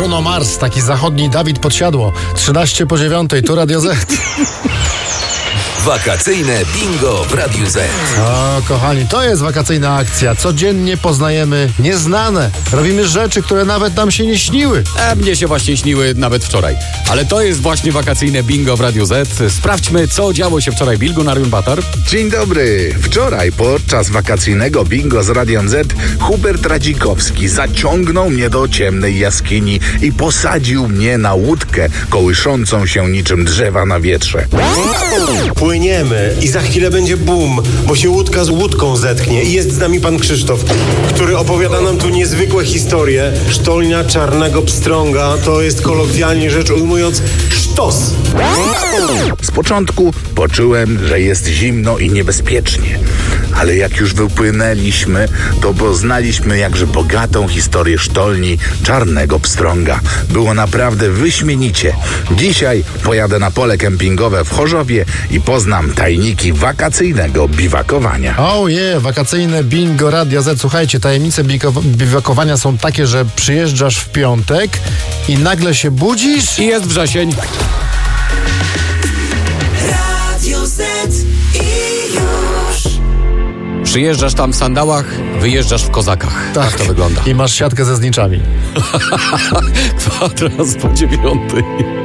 Bruno Mars, taki zachodni Dawid Podsiadło. 13:09, tu Radio Z. Wakacyjne bingo w Radiu Z. O, kochani, to jest wakacyjna akcja. Codziennie poznajemy nieznane. Robimy rzeczy, które nawet nam się nie śniły. Mnie się właśnie śniły nawet wczoraj. Ale to jest właśnie wakacyjne bingo w Radiu Z. Sprawdźmy, co działo się wczoraj. Bilgun Ariun Batar. Dzień dobry. Wczoraj podczas wakacyjnego bingo z Radiem Z Hubert Radzikowski zaciągnął mnie do ciemnej jaskini i posadził mnie na łódkę kołyszącą się niczym drzewa na wietrze. Płyniemy i za chwilę będzie boom, bo się łódka z łódką zetknie i jest z nami pan Krzysztof, który opowiada nam tu niezwykłe historie. Sztolnia Czarnego Pstrąga to jest kolokwialnie rzecz ujmując sztos. Z początku poczułem, że jest zimno i niebezpiecznie, ale jak już wypłynęliśmy, to poznaliśmy jakże bogatą historię sztolni Czarnego Pstrąga. Było naprawdę wyśmienicie. Dzisiaj pojadę na pole kempingowe w Chorzowie i poznam tajniki wakacyjnego biwakowania. Wakacyjne bingo Radia Z. Słuchajcie, tajemnice biwakowania są takie, że przyjeżdżasz w piątek i nagle się budzisz I jest wrzesień. Radio Z i już. Przyjeżdżasz tam w sandałach, wyjeżdżasz w kozakach. Tak to wygląda. I masz siatkę ze zniczami. Kwadrans po 9.